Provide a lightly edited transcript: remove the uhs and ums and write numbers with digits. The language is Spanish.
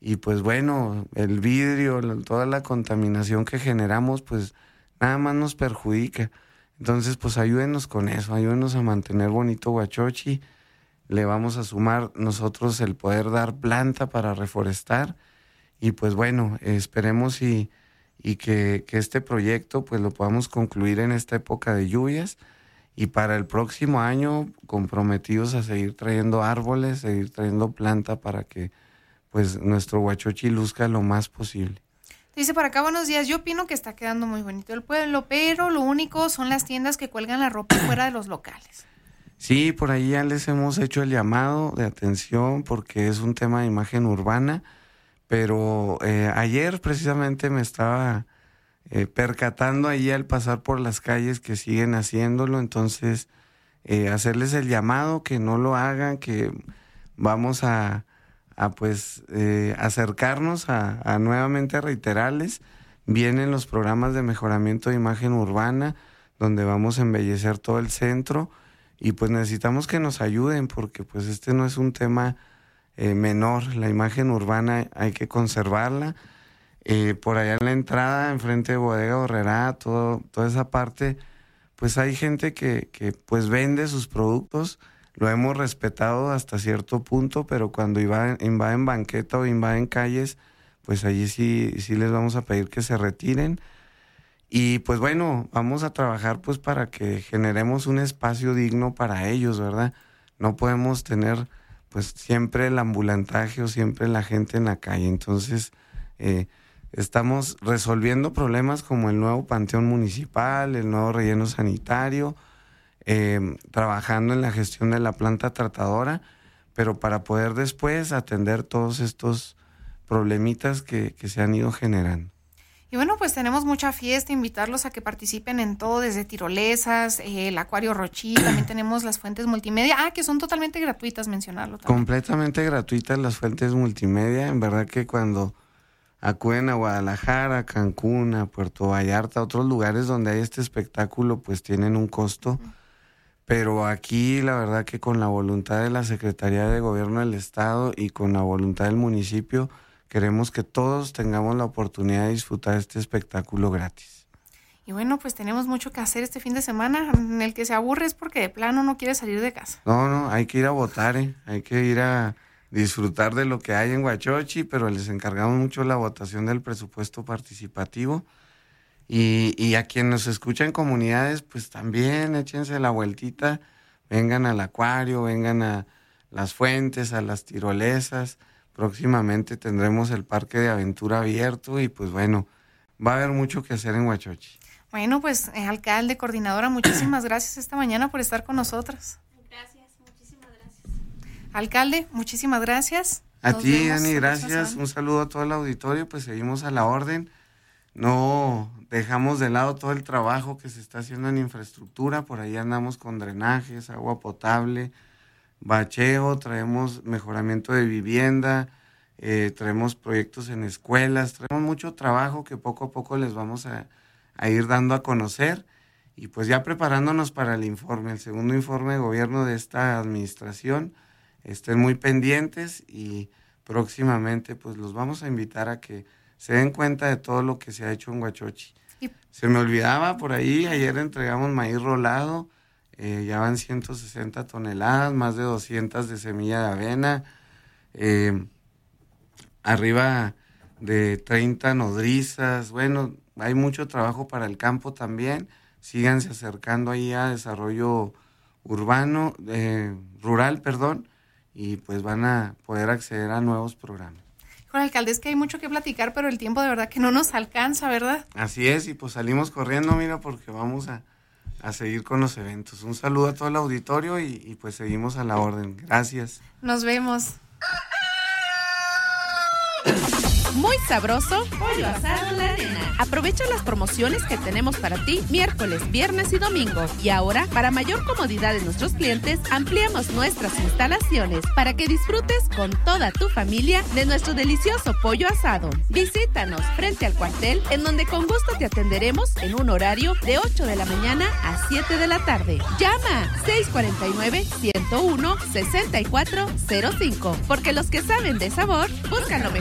y pues bueno, el vidrio, toda la contaminación que generamos, pues nada más nos perjudica. Entonces, pues ayúdenos con eso, ayúdenos a mantener bonito Huachochi. Le vamos a sumar nosotros el poder dar planta para reforestar y pues bueno, esperemos y que este proyecto pues lo podamos concluir en esta época de lluvias y para el próximo año comprometidos a seguir trayendo árboles, seguir trayendo planta para que pues nuestro Huachochi luzca lo más posible. Dice por acá, buenos días, yo opino que está quedando muy bonito el pueblo, pero lo único son las tiendas que cuelgan la ropa fuera de los locales. Sí, por ahí ya les hemos hecho el llamado de atención porque es un tema de imagen urbana, pero ayer precisamente me estaba percatando ahí al pasar por las calles que siguen haciéndolo, entonces hacerles el llamado que no lo hagan, que vamos a acercarnos a nuevamente reiterarles. Vienen los programas de mejoramiento de imagen urbana, donde vamos a embellecer todo el centro y pues necesitamos que nos ayuden porque pues este no es un tema menor. La imagen urbana hay que conservarla. Por allá en la entrada, enfrente de Bodega Aurrerá, toda esa parte, pues hay gente que pues vende sus productos. Lo hemos respetado hasta cierto punto, pero cuando invaden banqueta o invaden calles, pues allí sí les vamos a pedir que se retiren. Y pues bueno, vamos a trabajar pues para que generemos un espacio digno para ellos, ¿verdad? No podemos tener pues siempre el ambulantaje o siempre la gente en la calle. Entonces, estamos resolviendo problemas como el nuevo panteón municipal, el nuevo relleno sanitario, trabajando en la gestión de la planta tratadora, pero para poder después atender todos estos problemitas que se han ido generando. Y bueno, pues tenemos mucha fiesta, invitarlos a que participen en todo, desde tirolesas, el Acuario Rochí, también tenemos las fuentes multimedia, que son totalmente gratuitas, mencionarlo también. Completamente gratuitas las fuentes multimedia, en verdad que cuando acuden a Guadalajara, a Cancún, a Puerto Vallarta, a otros lugares donde hay este espectáculo, pues tienen un costo. Pero aquí la verdad que con la voluntad de la Secretaría de Gobierno del Estado y con la voluntad del municipio, queremos que todos tengamos la oportunidad de disfrutar este espectáculo gratis. Y bueno, pues tenemos mucho que hacer este fin de semana, en el que se aburre es porque de plano no quiere salir de casa. No, hay que ir a votar, hay que ir a disfrutar de lo que hay en Huachochi, pero les encargamos mucho la votación del presupuesto participativo. Y a quienes nos escuchan en comunidades, pues también échense la vueltita, vengan al acuario, vengan a las fuentes, a las tirolesas. Próximamente tendremos el parque de aventura abierto y pues bueno, va a haber mucho que hacer en Huachochi. Bueno, pues alcalde, coordinadora, muchísimas gracias esta mañana por estar con nosotros. Gracias, muchísimas gracias. Alcalde, muchísimas gracias. A ti, Dani, gracias. Un saludo a todo el auditorio, pues seguimos a la orden. No dejamos de lado todo el trabajo que se está haciendo en infraestructura, por ahí andamos con drenajes, agua potable, bacheo, traemos mejoramiento de vivienda, traemos proyectos en escuelas, traemos mucho trabajo que poco a poco les vamos a ir dando a conocer y pues ya preparándonos para el segundo informe de gobierno de esta administración. Estén muy pendientes y próximamente pues los vamos a invitar a que se den cuenta de todo lo que se ha hecho en Huachochi. Se me olvidaba por ahí, ayer entregamos maíz rolado, ya van 160 toneladas, más de 200 de semilla de avena, arriba de 30 nodrizas. Bueno, hay mucho trabajo para el campo también. Síganse acercando ahí a desarrollo rural, y pues van a poder acceder a nuevos programas. Bueno, alcalde, es que hay mucho que platicar, pero el tiempo de verdad que no nos alcanza, ¿verdad? Así es, y pues salimos corriendo, mira, porque vamos a seguir con los eventos. Un saludo a todo el auditorio y pues seguimos a la orden. Gracias. Nos vemos. Muy sabroso, pollo asado en la arena. Aprovecha las promociones que tenemos para ti miércoles, viernes y domingo. Y ahora, para mayor comodidad de nuestros clientes, ampliamos nuestras instalaciones para que disfrutes con toda tu familia de nuestro delicioso pollo asado. Visítanos frente al cuartel, en donde con gusto te atenderemos en un horario de 8 de la mañana a 7 de la tarde. Llama 649-101-6405, porque los que saben de sabor buscan lo mejor